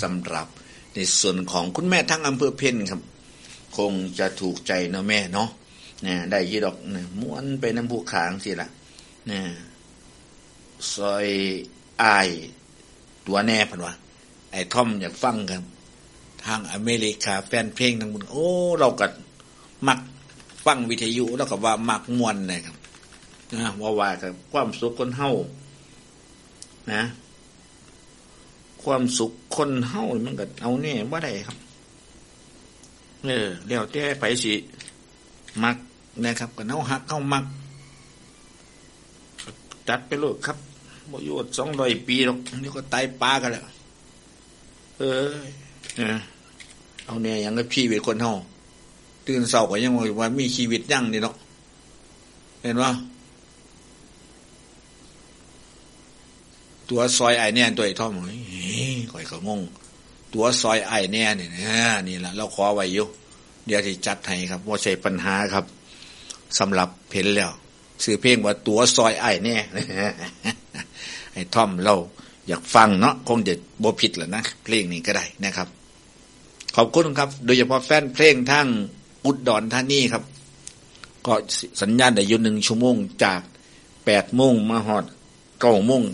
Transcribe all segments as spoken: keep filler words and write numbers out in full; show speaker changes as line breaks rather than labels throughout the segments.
สำหรับในส่วนของคุณแม่ทั้งอำเภอเพ็ญครับคงจะถูกใจเนาะแม่เนาะนะได้ยี่ดอกนะม้วนไปน้ำผู้ขางสิละนะซอยอายตัวแน่พันวะไอ้ท่อมอยากฟังครับทางอเมริกาแฟนเพลงทั้งหมดโอ้เราก็มักฟังวิทยุแล้วก็ว่ามักมวนนะครับนะว่าว่ากับความสุขคนเฮานะความสุขคนเฮามันก็เอาแน่ว่าได้ครับเออเดี๋ยวแต่ไปสิมักนะครับก็เนาฮักเข้ามักจัดไปโลดครับบ่อยู่สองร้อยปีหรอกนี่ก็ตายปลากันแล้วเออเอาเนี่ยยังกับชีวิตคนเฮาตื่นเช้าก็ยังว่ามีชีวิตยั่งนี่เนาะเห็นว่าตัวซอยไอแน่ตัวไอ้ท่อมเฮ้ยข่อยก็งงตัวซอยไอแน่นี่นะนี่ล่ะเราขอไว้อยู่เดี๋ยวสิจัดให้ครับบ่ใช่ปัญหาครับสำหรับเห็นแล้วชื่อเพลงว่าตัวซอยไอแน่ไอ้ท่อมเราอยากฟังเนาะคงจะบ่ผิดแหละนะเพลงนี้ก็ได้นะครับขอบคุณครับโดยเฉพาะแฟนเพลงทั้งอุดรธานีครับก็สัญญาณได้อยู่หนึ่งชั่วโมงจากแปดโมงมาฮอดเก้าโมง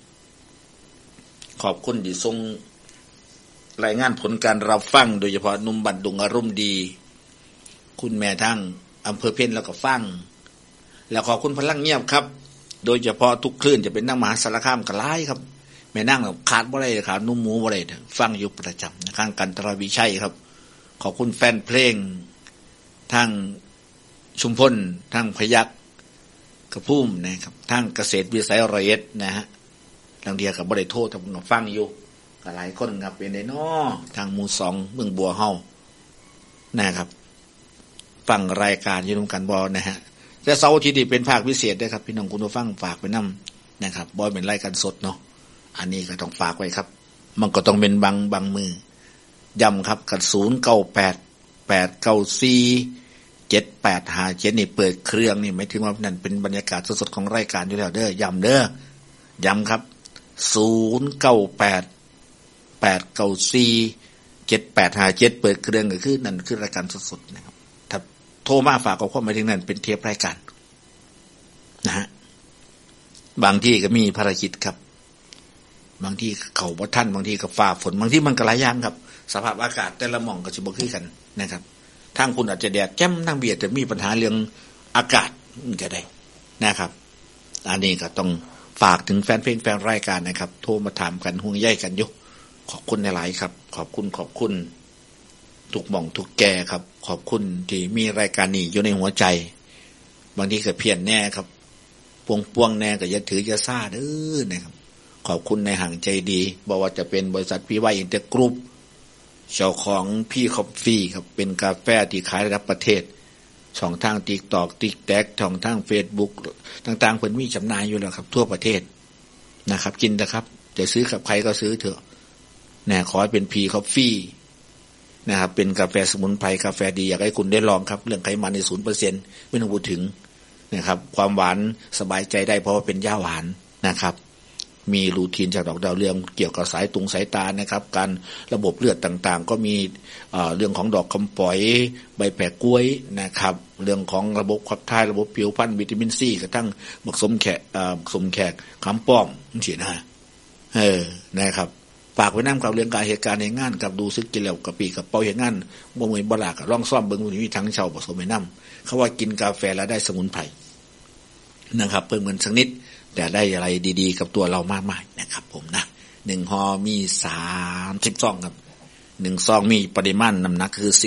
ขอบคุณที่ส่งรายงานผลการรับฟังโดยเฉพาะหนุ่มบัดดุงอารมณ์ดีคุณแม่ทั้งอำเภอเพ็ญแล้วก็ฟังแล้วขอบคุณพลังเงียบครับโดยเฉพาะทุกคลื่นจะเป็นนั่งมหาสารคามกระไรครับแม่นั่งขาดบ่ได้ขาดนุ่มหมูบ่ได้ฟังอยู่ประจำข้างกันตรวิชัยครับขอบคุณแฟนเพลงทั้งชุมพลทั้งพยัคฆ์กระพุ่มนะครับทั้งเกษตรวิสัยร้อยเอ็ดนะฮะบางทีกับบ่ได้โทษแต่ผมฟังอยู่ก็หลายคนครับเป็นได้น้อทางหมู่สองเมืองบัวเฮานะครับฟังรายการอยู่ร่วมกันบ่นะฮะแต่เสาร์อาทิตย์นี่เป็นภาคพิเศษด้วยครับพี่น้องคุณผู้ฟังฝากไปนำนะครับบ่เป็นรายการสดเนาะอันนี้ก็ต้องฝากไว้ครับมันก็ต้องเป็นบางบางมือย้ำครับกันศูนย์เก้าแปดแปดเก้าสี่เจ็ดแปดห้าเจ็ดนี่เปิดเครื่องนี่หมายถึงว่านั่นเป็นบรรยากาศสดๆของรายการอยู่แล้วเด้อย้ำเด้อย้ำครับศูนย์เก้าแปดแปดเก้าสี่เจ็ดแปดห้าเจ็ดเปิดเครื่องก็คือนั่นคือรายการสดๆนะครับถ้าโทรมาฝากก็ความหมายถึงนั่นเป็นเทปรายการนะฮะบางที่ก็มีภารกิจครับบางที่เขาบ่ทันบางที่ก็ฟ้าฝนบางที่มันก็หลายอย่างครับสภาพอากาศแต่ละหม่องก็สิบ่คือกันนะครับทางคุณอาจจะแดดแจ่มทางเบียดจะมีปัญหาเรื่องอากาศมันก็ได้นะครับอันนี้ก็ต้องฝากถึงแฟนเพลงแฟนรายการนะครับโทรมาถามกันห่วงใยกันอยู่ขอบคุณหลายๆครับขอบคุณขอบคุณทุกหม่องทุกแก่ครับขอบคุณที่มีรายการนี้อยู่ในหัวใจบางทีก็เพี้ยนแน่ครับปวงปวงแน่ก็อย่าถืออย่าซ่าเด้อนะครับขอบคุณในห่างใจดีบอกว่าจะเป็นบริษัทพีวายอินเตอร์กรุ๊ปเจ้าของพี่คอฟฟี่ครับเป็นกาแฟที่ขายระดับประเทศช่องทาง TikTok TikTok ช่องทาง Facebook ต่างๆเพิ่นมีจำหน่ายอยู่แล้วครับทั่วประเทศนะครับกินนะครับจะซื้อกับใครก็ซื้อเถอะนะขอให้เป็นพีคอฟฟี่นะครับเป็นกาแฟสมุนไพรกาแฟดีอยากให้คุณได้ลองครับเรื่องไขมันใน ศูนย์เปอร์เซ็นต์ ไม่ต้องพูดถึงนะครับความหวานสบายใจได้เพราะว่าเป็นหญ้าหวานนะครับมีรูทีนจากดอกดาวเรืองเกี่ยวกับสายตุงสายตานะครับการระบบเลือดต่างๆก็มีเอ่อเรื่องของดอกคำปล่อยใบแปะกล้วยนะครับเรื่องของระบบขับถ่ายระบบผิวพรรณวิตามินซีกระทั่งบักสมแขกเอ่อบักสมแขกคำป้อมสินะเออนะครับฝากไว้นำกับเรื่องการเหตุการณ์ในงานกับดูซึกกินแล้วกับปีกับเป้าเหตุงานบ่มือบ่ลากร่องซ่อมเบิ่งมีทั้งเช่าผสมไปนำเขาว่ากินกาแฟแล้วได้สมุนไพรนะครับเพิ่มเงินสักนิดแต่ได้อะไรดีๆกับตัวเรามากมายนะครับผมนะหนึ่งห่อมีสามสิบซองครับหนึ่งซองมีปริมาณน้ำหนักคือ